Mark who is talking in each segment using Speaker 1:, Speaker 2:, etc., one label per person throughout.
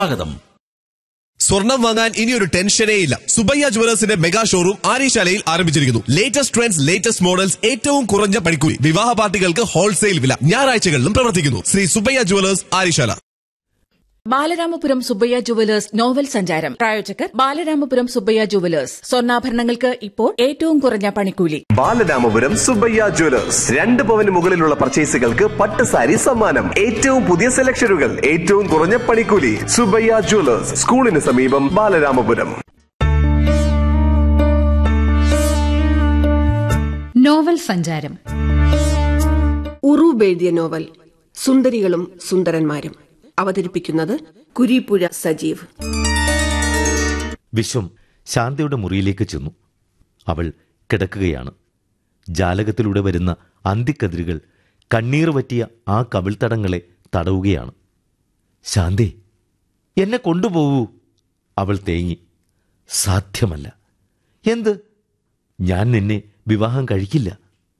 Speaker 1: സ്വാഗതം.
Speaker 2: സ്വർണം വാങ്ങാൻ ഇനിയൊരു ടെൻഷനേ ഇല്ല. സുബയ്യ ജുവലേഴ്സിന്റെ മെഗാ ഷോറൂം ആര്യശാലയിൽ ആരംഭിച്ചിരിക്കുന്നു. ലേറ്റസ്റ്റ് ട്രെൻഡ്സ്, ലേറ്റസ്റ്റ് മോഡൽസ്, ഏറ്റവും കുറഞ്ഞ പണിക്കൂലി, വിവാഹ പാർട്ടികൾക്ക് ഹോൾസെയിൽ വില. ഞായറാഴ്ചകളിലും പ്രവർത്തിക്കുന്നു. Shri Subbaiah jewellers, Aryasala.
Speaker 3: Balaramapuram Subbaiah jewellers novel സഞ്ചാരം. പ്രായോജകർ ബാലരാമപുരം സുബ്ബയ്യ ജുവലേഴ്സ്. സ്വർണ്ണാഭരണങ്ങൾക്ക് ഇപ്പോൾ ഏറ്റവും കുറഞ്ഞ പണിക്കൂലി.
Speaker 4: ബാലരാമപുരം സുബ്ബയ്യ ജുവലേഴ്സ്. 2 പവന് മുകളിലുള്ള പർച്ചേസുകൾക്ക് പട്ട് സാരി സമ്മാനം. ഏറ്റവും പുതിയ സെലക്ഷനുകൾ, ഏറ്റവും കുറഞ്ഞ പണിക്കൂലി. സുബ്ബയ്യ ജുവലേഴ്സ്, സ്കൂളിന് സമീപം, ബാലരാമപുരം.
Speaker 5: നോവൽ സഞ്ചാരം.
Speaker 6: ഉറൂബ് എഴുതിയ നോവൽ സുന്ദരികളും സുന്ദരന്മാരും. അവതരിപ്പിക്കുന്നത് കുരീപ്പുഴ സജീവ്.
Speaker 1: വിശ്വം ശാന്തയുടെ മുറിയിലേക്ക് ചെന്നു. അവൾ കിടക്കുകയാണ്. ജാലകത്തിലൂടെ വരുന്ന അന്തിക്കതിരുകൾ കണ്ണീർ വറ്റിയ ആ കവിൾത്തടങ്ങളെ തടവുകയാണ്. ശാന്തേ, എന്നെ കൊണ്ടുപോകൂ. അവൾ തേങ്ങി. സാധ്യമല്ല. എന്ത്? ഞാൻ നിന്നെ വിവാഹം കഴിക്കില്ല.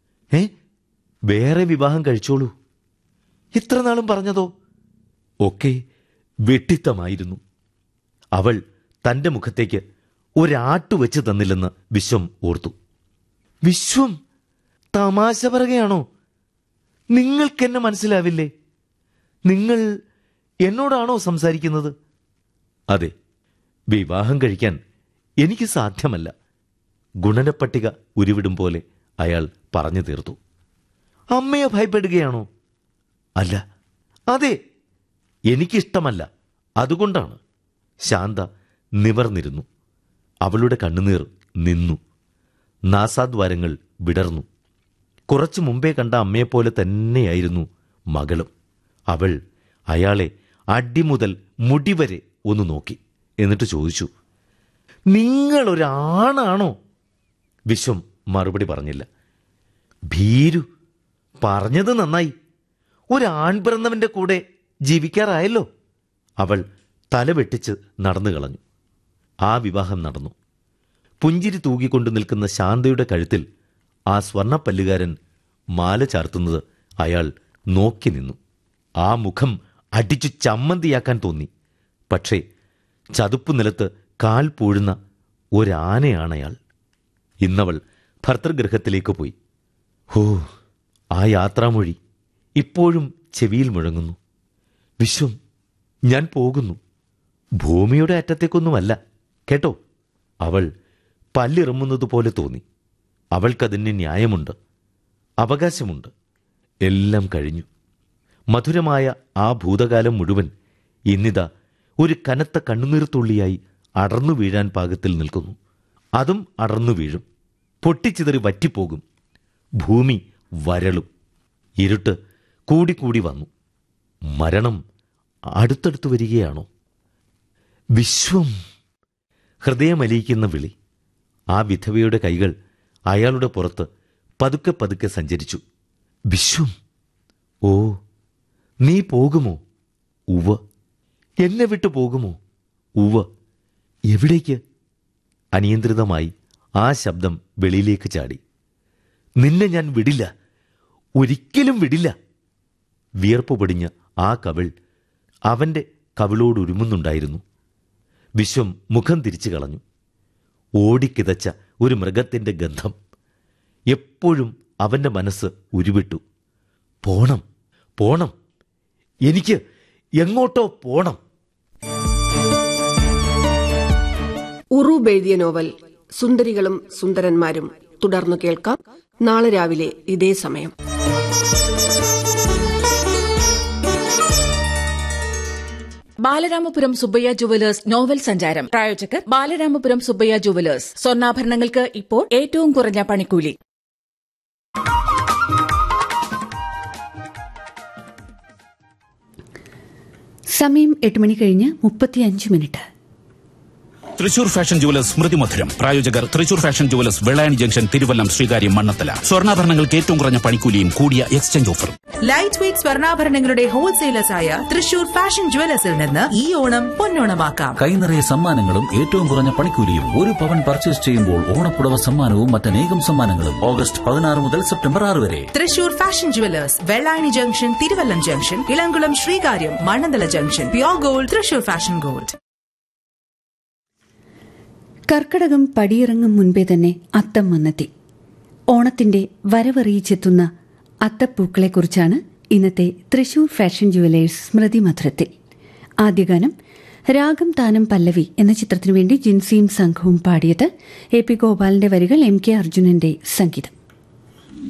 Speaker 1: വേറെ വിവാഹം കഴിച്ചോളൂ. ഇത്ര നാളും പറഞ്ഞതോ? ഒക്കെ വെട്ടിത്തമായിരുന്നു. അവൾ തന്റെ മുഖത്തേക്ക് ഒരാട്ടു വെച്ച് തന്നില്ലെന്ന് വിശ്വം ഓർത്തു. വിശ്വം, തമാശ പറയുകയാണോ? നിങ്ങൾക്കെന്നെ മനസ്സിലാവില്ലേ? നിങ്ങൾ എന്നോടാണോ സംസാരിക്കുന്നത്? അതെ, വിവാഹം കഴിക്കാൻ എനിക്ക് സാധ്യമല്ല. ഗുണനപ്പട്ടിക ഉരുവിടും പോലെ അയാൾ പറഞ്ഞു തീർത്തു. അമ്മയെ ഭയപ്പെടുകയാണോ? അല്ല, അതെ, എനിക്കിഷ്ടമല്ല. അതുകൊണ്ടാണ്. ശാന്ത നിവർന്നിരുന്നു. അവളുടെ കണ്ണുനീർ നിന്നു. നാസാദ്വാരങ്ങൾ വിടർന്നു. കുറച്ചു മുമ്പേ കണ്ട അമ്മയെപ്പോലെ തന്നെയായിരുന്നു മകളും. അവൾ അയാളെ അടിമുതൽ മുടിവരെ ഒന്ന് നോക്കി. എന്നിട്ട് ചോദിച്ചു, നിങ്ങളൊരാണാണോ? വിശ്വം മറുപടി പറഞ്ഞില്ല. ഭീരു, പറഞ്ഞത് നന്നായി. ഒരാൺ പിറന്നവന്റെ കൂടെ ജീവിക്കാറായല്ലോ. അവൾ തലവെട്ടിച്ച് നടന്നു കളഞ്ഞു. ആ വിവാഹം നടന്നു. പുഞ്ചിരി തൂകിക്കൊണ്ടു നിൽക്കുന്ന ശാന്തയുടെ കഴുത്തിൽ ആ സ്വർണ്ണപ്പല്ലുകാരൻ മാല ചാർത്തുന്നത് അയാൾ നോക്കി നിന്നു. ആ മുഖം അടിച്ചു ചമ്മന്തിയാക്കാൻ തോന്നി. പക്ഷേ ചതുപ്പു നിലത്ത് കാൽ പൂഴുന്ന ഒരാനയാണയാൾ. ഇന്നവൾ ഭർതൃഗൃഹത്തിലേക്ക് പോയി. ഹോ, ആ യാത്രാമൊഴി ഇപ്പോഴും ചെവിയിൽ മുഴങ്ങുന്നു. വിശ്വം, ഞാൻ പോകുന്നു. ഭൂമിയുടെ അറ്റത്തേക്കൊന്നുമല്ല, കേട്ടോ. അവൾ പല്ലിറങ്ങുന്നതുപോലെ തോന്നി. അവൾക്കതിന് ന്യായമുണ്ട്, അവകാശമുണ്ട്. എല്ലാം കഴിഞ്ഞു. മധുരമായ ആ ഭൂതകാലം മുഴുവൻ ഇന്നിതാ ഒരു കനത്ത കണ്ണുനീർത്തുള്ളിയായി അടർന്നു വീഴാൻ പാകത്തിൽ നിൽക്കുന്നു. അതും അടർന്നു വീഴും, പൊട്ടിച്ചിതറി വറ്റിപ്പോകും. ഭൂമി വരളും. ഇരുട്ട് കൂടിക്കൂടി വന്നു. മരണം അടുത്തടുത്തു വരികയാണോ? വിശ്വം! ഹൃദയമലിയിക്കുന്ന വിളി. ആ വിധവയുടെ കൈകൾ അയാളുടെ പുറത്ത് പതുക്കെ പതുക്കെ സഞ്ചരിച്ചു. വിശ്വം! ഓ, നീ പോകുമോ? ഉവ്വ്. എന്നെ വിട്ടു പോകുമോ? ഉവ്വ്. എവിടേക്ക്? അനിയന്ത്രിതമായി ആ ശബ്ദം വെളിയിലേക്ക് ചാടി. നിന്നെ ഞാൻ വിടില്ല, ഒരിക്കലും വിടില്ല. വിയർപ്പ് പൊടിഞ്ഞ ആ കവിൾ അവന്റെ കവിളോടുരുമുന്നുണ്ടായിരുന്നു. വിശ്വം മുഖം തിരിച്ചു കളഞ്ഞു. ഓടിക്കിതച്ച ഒരു മൃഗത്തിന്റെ ഗന്ധം. എപ്പോഴും അവന്റെ മനസ്സ് ഉരുവിട്ടു. പോണം, പോണം, എനിക്ക് എങ്ങോട്ടോ പോണം.
Speaker 6: ഉറൂബ് എഴുതിയ നോവൽ സുന്ദരികളും സുന്ദരന്മാരും തുടർന്നു കേൾക്കാം നാളെ രാവിലെ ഇതേ സമയം.
Speaker 3: ബാലരാമപുരം സുബ്ബയ്യ ജുവലേഴ്സ് നോവൽ സഞ്ചാരം. പ്രായോജകർ ബാലരാമപുരം സുബ്ബയ്യ ജുവലേഴ്സ്. സ്വർണ്ണാഭരണങ്ങൾക്ക് ഇപ്പോൾ ഏറ്റവും കുറഞ്ഞ പണിക്കൂലി.
Speaker 5: സമയം 8 മണി കഴിഞ്ഞ് 35 മിനിറ്റ്.
Speaker 7: തൃശൂർ ഫാഷൻ ജുവലേഴ്സ് സ്മൃതി മധുരം. പ്രായോജകർ Thrissur fashion jewellers Vellayani junction, Thiruvallam, Sreekaryam, Mannathala. സ്വർണ്ണാഭരണങ്ങൾക്ക് ഏറ്റവും കുറഞ്ഞ പണിക്കൂലിയും കൂടിയ എക്സ്ചേഞ്ച് ഓഫറും.
Speaker 8: ലൈറ്റ് വെയ്റ്റ് സ്വർണ്ണാഭരണങ്ങളുടെ ഹോൾസെയിലേഴ്സായ തൃശൂർ ഫാഷൻ ജുവലേഴ്സിൽ നിന്ന് ഈ ഓണം പൊന്നോണമാക്കാം.
Speaker 9: കൈനിറയ സമ്മാനങ്ങളും ഏറ്റവും കുറഞ്ഞ പണിക്കൂലിയും. 1 പവൻ പർച്ചേസ് ചെയ്യുമ്പോൾ ഓണപ്പുടവ സമ്മാനവും മറ്റനേകം സമ്മാനങ്ങളും. ഓഗസ്റ്റ് 16 മുതൽ സെപ്റ്റംബർ 6 വരെ.
Speaker 8: Thrissur fashion jewellers, Vellayani junction, Thiruvallam junction, Elamkulam, Sreekaryam, Mannanthala junction. Pure gold, Thrissur fashion gold.
Speaker 5: Karkidakam പടിയിറങ്ങും മുൻപേ തന്നെ അത്തം വന്നെത്തി. ഓണത്തിന്റെ വരവറിയിച്ചെത്തുന്ന അത്തപ്പൂക്കളെക്കുറിച്ചാണ് ഇന്നത്തെ തൃശൂർ ഫാഷൻ ജുവലേഴ്സ് സ്മൃതി മധുരത്തിൽ. ആദ്യഗാനം രാഗം താനം പല്ലവി എന്ന ചിത്രത്തിനുവേണ്ടി ജിൻസിയും സംഘവും പാടിയത്. എ പി ഗോപാലിന്റെ വരികൾ, എം കെ അർജുനന്റെ സംഗീതം.